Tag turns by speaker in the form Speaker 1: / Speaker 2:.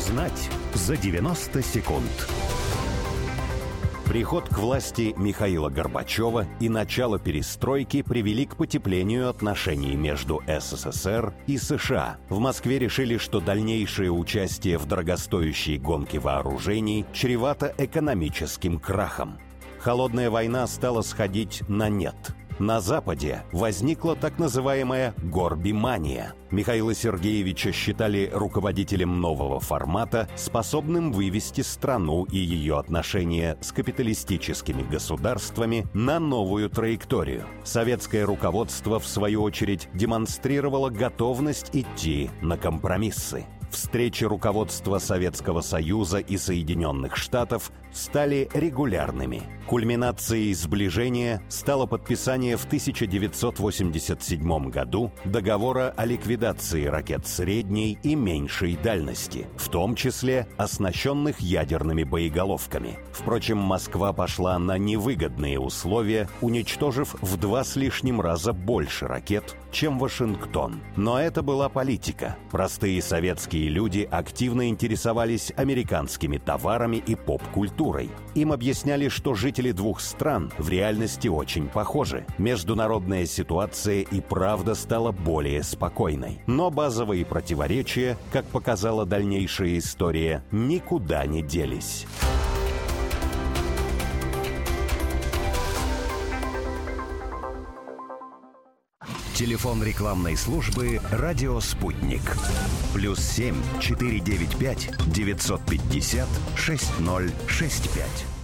Speaker 1: Узнать за 90 секунд. Приход к власти Михаила Горбачева и начало перестройки привели к потеплению отношений между СССР и США. В Москве решили, что дальнейшее участие в дорогостоящей гонке вооружений чревато экономическим крахом. Холодная война стала сходить на нет. На Западе возникла так называемая «горбимания». Михаила Сергеевича считали руководителем нового формата, способным вывести страну и ее отношения с капиталистическими государствами на новую траекторию. Советское руководство, в свою очередь, демонстрировало готовность идти на компромиссы. Встречи руководства Советского Союза и Соединенных Штатов стали регулярными. Кульминацией сближения стало подписание в 1987 году договора о ликвидации ракет средней и меньшей дальности, в том числе оснащенных ядерными боеголовками. Впрочем, Москва пошла на невыгодные условия, уничтожив в 2 с лишним раза больше ракет, чем Вашингтон. Но это была политика. Простые советские люди активно интересовались американскими товарами и поп-культурой. Им объясняли, что жители двух стран в реальности очень похожи. Международная ситуация и правда стала более спокойной. Но базовые противоречия, как показала дальнейшая история, никуда не делись. Телефон рекламной службы «Радио Спутник». +7 495 950 6065.